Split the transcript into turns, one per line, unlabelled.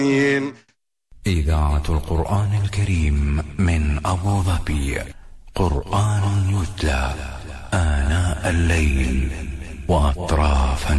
إذاعة القرآن الكريم من أبو ظبي. قرآن يتلى آناء الليل وأطراف